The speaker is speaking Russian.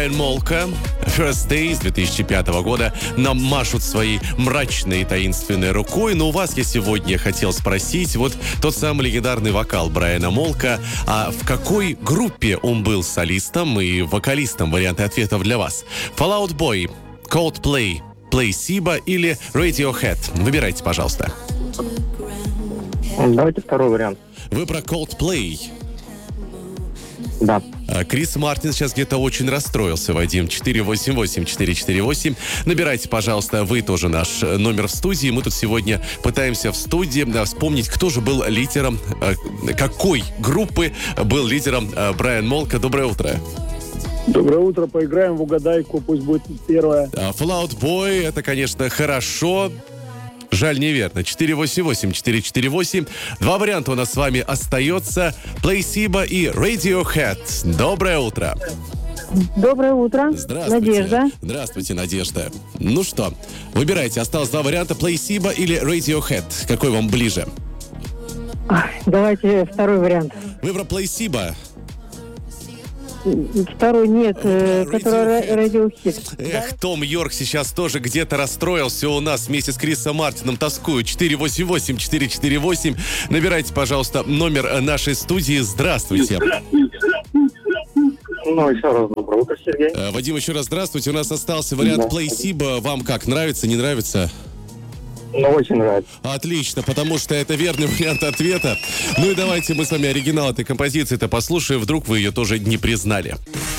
Брайан Молко, First Days 2005 года нам машут своей мрачной и таинственной рукой. Но у вас я сегодня хотел спросить, вот тот самый легендарный вокал Брайана Молко, а в какой группе он был солистом и вокалистом? Варианты ответов для вас. Fall Out Boy, Coldplay, Placebo или Radiohead? Выбирайте, пожалуйста. Давайте второй вариант. Вы про Coldplay. Да. Крис Мартин сейчас где-то очень расстроился, Вадим. 488-448. Набирайте, пожалуйста, вы тоже наш номер в студии. Мы тут сегодня пытаемся в студии вспомнить, кто же был лидером, какой группы был лидером Брайан Молко. Доброе утро. Доброе утро, поиграем в угадайку, пусть будет первая. Fall Out Boy, это, конечно, хорошо. Жаль, неверно. 488-448. Два варианта у нас с вами остается. Placebo и Radiohead. Доброе утро. Доброе утро. Здравствуйте. Надежда. Здравствуйте, Надежда. Ну что, выбирайте. Осталось два варианта. Placebo или Radiohead. Какой вам ближе? Давайте второй вариант. Вы про Placebo? Второй нет, который Radiohead. Эх, Том Йорк сейчас тоже где-то расстроился у нас вместе с Крисом Мартином. Тоскует. 488-448. Набирайте, пожалуйста, номер нашей студии. Здравствуйте. Ну, еще раз доброе утро, Сергей. Вадим, еще раз здравствуйте. У нас остался вариант Placebo. Вам как, нравится, не нравится? Ну, очень нравится. Отлично, потому что это верный вариант ответа. Ну и давайте мы с вами оригинал этой композиции-то послушаем. Вдруг вы ее тоже не признали.